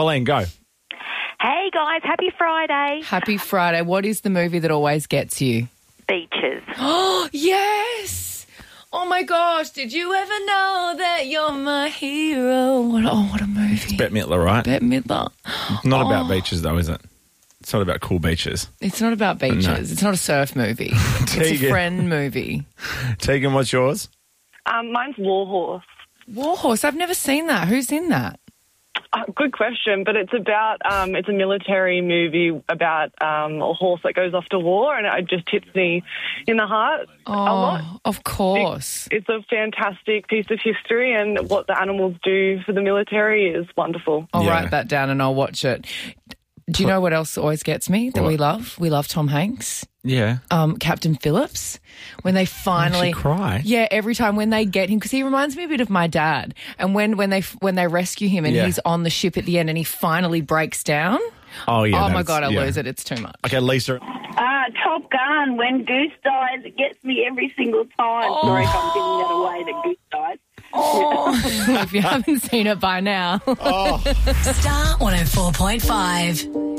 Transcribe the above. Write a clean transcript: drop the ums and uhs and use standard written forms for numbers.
Pauline, go. Hey guys, happy Friday. Happy Friday. What is the movie that always gets you? Beaches. Oh, yes. Oh, my gosh. Did you ever know that you're my hero? What a movie. Bette Midler, right? Bette Midler. Not about beaches, though, is it? It's not about cool beaches. It's not about beaches. No. It's not a surf movie. It's a Tegan. friend movie. Tegan, what's yours? Mine's Warhorse. Warhorse. I've never seen that. Who's in that? Good question, but it's about it's a military movie about a horse that goes off to war, and it just hits me in the heart a lot. Of course. It's a fantastic piece of history, and what the animals do for the military is wonderful. I'll Yeah. write that down and I'll watch it. Do you know what else always gets me that we love? We love Tom Hanks. Yeah. Captain Phillips, when they finally Makes you cry. Yeah, every time when they get him, because he reminds me a bit of my dad. And when they rescue him and Yeah. he's on the ship at the end and he finally breaks down. Oh, yeah. Oh my that's- God, I yeah. lose it. It's too much. Okay, Lisa. Top Gun, when Goose dies, it gets me every single time. Sorry if I'm giving that away that Goose dies. If you haven't seen it by now. Star 104.5.